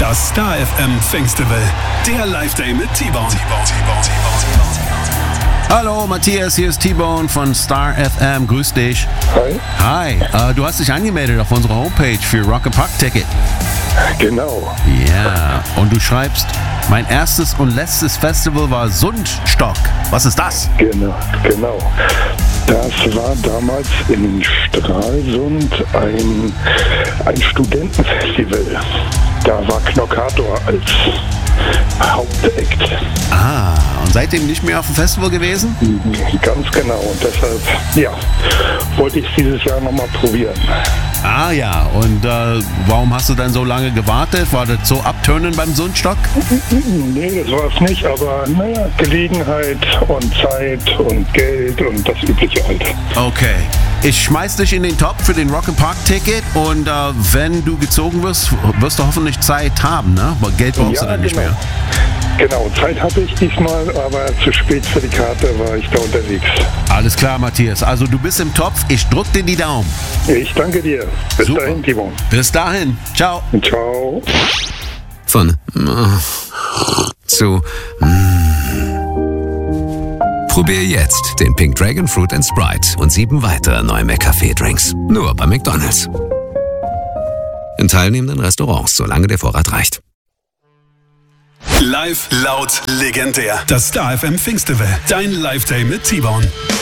Das Star FM Festival, der Live-Day mit T-Bone. Hallo Matthias, hier ist T-Bone von Star FM. Grüß dich. Hi. Hi, du hast dich angemeldet auf unserer Homepage für Rock im Park Ticket. Genau. Ja, und du schreibst, mein erstes und letztes Festival war Sundstock. Was ist das? Genau. Das war damals in Stralsund ein Studentenfestival. Da war Knockator als Hauptakt. Ah, und seitdem nicht mehr auf dem Festival gewesen? Ganz genau. Und deshalb, wollte ich es dieses Jahr nochmal probieren. Ah ja, und warum hast du dann so lange gewartet? War das so abturnen beim Sundstock? Nee, das war es nicht, aber Gelegenheit und Zeit und Geld und das übliche halt. Okay. Ich schmeiß dich in den Topf für den Rock im Park Ticket und wenn du gezogen wirst, wirst du hoffentlich Zeit haben, ne? Weil Geld brauchst du dann nicht mehr. Genau, Zeit hatte ich diesmal, aber zu spät für die Karte war ich da unterwegs. Alles klar, Matthias. Also du bist im Topf, ich drück dir die Daumen. Ich danke dir. Bis Super. dahin, Timon. Bis dahin. Ciao. Ciao. Von zu Probier jetzt den Pink Dragon Fruit and Sprite und 7 weitere neue McCafé-Drinks. Nur bei McDonald's. In teilnehmenden Restaurants, solange der Vorrat reicht. Live, laut, legendär. Das Star FM Festival, dein Live-Day mit T-Bone.